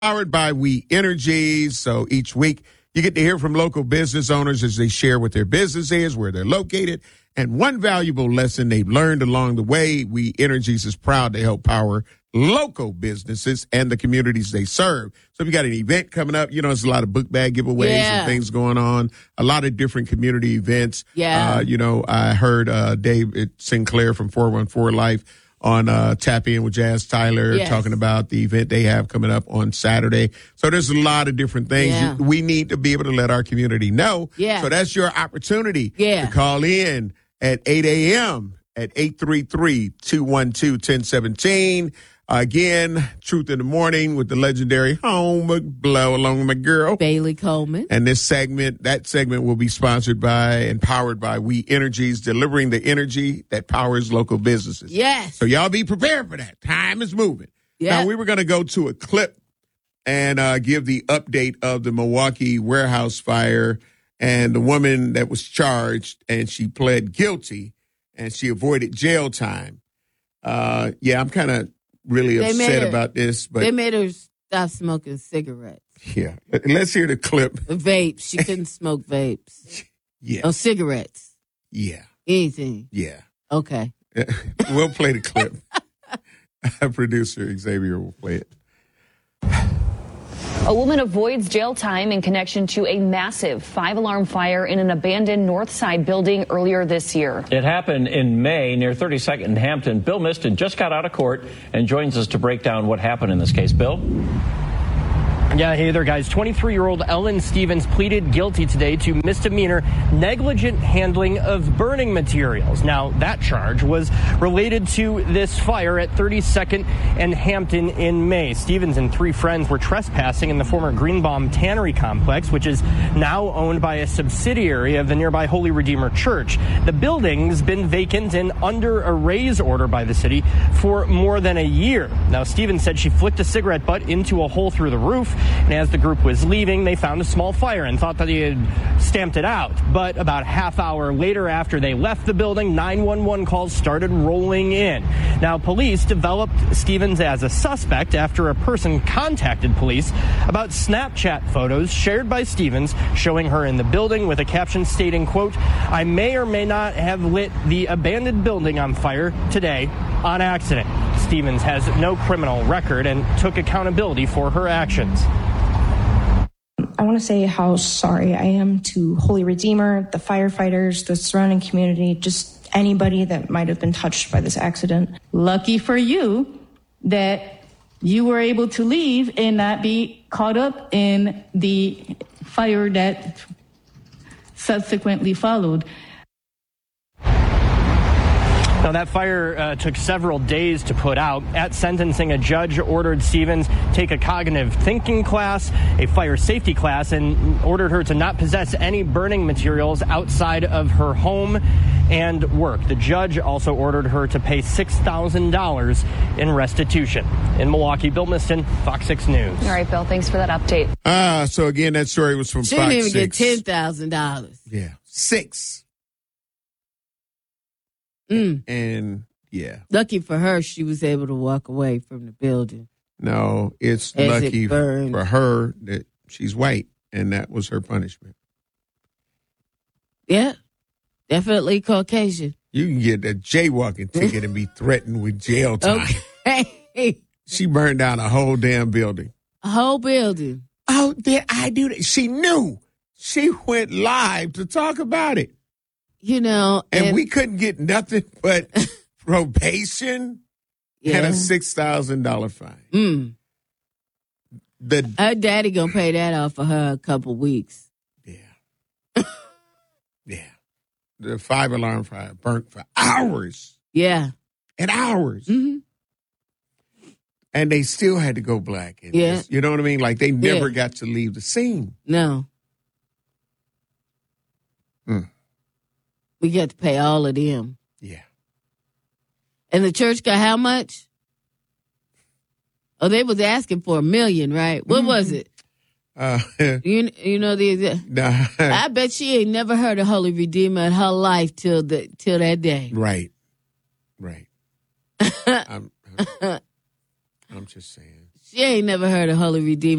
Powered by We Energies. So each week you get to hear from local business owners as they share what their business is, where they're located, and one valuable lesson they've learned along the way. We Energies is proud to help power local businesses and the communities they serve. So if you got an event coming up, there's a lot of book bag giveaways and things going on, a lot of different community events. I heard Dave Sinclair from 414 Life on Tap In with Jazz Tyler talking about the event they have coming up on Saturday. So there's a lot of different things. We need to be able to let our community know. So that's your opportunity to call in at 8 a.m. at 833-212-1017. Again, Truth in the Morning with the legendary Home Blow along with my girl, Bailey Coleman. And that segment will be sponsored by and powered by We Energies, delivering the energy that powers local businesses. Yes. So y'all be prepared for that. Time is moving. Now, we were going to go to a clip and give the update of the Milwaukee warehouse fire and the woman that was charged, and she pled guilty and she avoided jail time. I'm kind of really upset about this, but they made her stop smoking cigarettes. Yeah, let's hear the clip. Vapes. She couldn't smoke vapes. Yeah. Oh, cigarettes. Yeah. Anything. Yeah. Okay. We'll play the clip. Our producer Xavier will play it. A woman avoids jail time in connection to a massive 5-alarm fire in an abandoned North Side building earlier this year. It happened in May near 32nd and Hampton. Bill Miston just got out of court and joins us to break down what happened in this case. Bill? Yeah, hey there, guys. 23-year-old Ellen Stevens pleaded guilty today to misdemeanor negligent handling of burning materials. Now, that charge was related to this fire at 32nd and Hampton in May. Stevens and 3 friends were trespassing in the former Greenbaum Tannery Complex, which is now owned by a subsidiary of the nearby Holy Redeemer Church. The building's been vacant and under a raise order by the city for more than a year. Now, Stevens said she flicked a cigarette butt into a hole through the roof. And as the group was leaving, they found a small fire and thought that he had stamped it out. But about a half hour later, after they left the building, 911 calls started rolling in. Now, police developed Stevens as a suspect after a person contacted police about Snapchat photos shared by Stevens showing her in the building with a caption stating, quote, "I may or may not have lit the abandoned building on fire today on accident." Stevens has no criminal record and took accountability for her actions. I want to say how sorry I am to Holy Redeemer, the firefighters, the surrounding community, just anybody that might have been touched by this accident. Lucky for you that you were able to leave and not be caught up in the fire that subsequently followed. Now, that fire took several days to put out. At sentencing, a judge ordered Stevens take a cognitive thinking class, a fire safety class, and ordered her to not possess any burning materials outside of her home and work. The judge also ordered her to pay $6,000 in restitution. In Milwaukee, Bill Miston, Fox 6 News. All right, Bill, thanks for that update. So again, that story was from she Fox 6. She didn't even get $10,000. Yeah, 6. And lucky for her, she was able to walk away from the building. No, it's lucky for her that she's white, and that was her punishment. Yeah, definitely Caucasian. You can get a jaywalking ticket and be threatened with jail time. Okay. She burned down a whole damn building. A whole building. Oh, did I do that? She knew. She went live to talk about it. And we couldn't get nothing but probation and a $6,000 fine. Her daddy gonna pay that off for her a couple weeks. Yeah. The 5-alarm fire burnt for hours. Yeah. And hours. Mm-hmm. And they still had to go black. You know what I mean? Like they never got to leave the scene. No. We got to pay all of them. Yeah. And the church got how much? Oh, they was asking for $1 million, right? What was it? You know the exact. Nah. I bet she ain't never heard of Holy Redeemer in her life till that day. Right. I'm just saying. She ain't never heard of Holy Redeemer.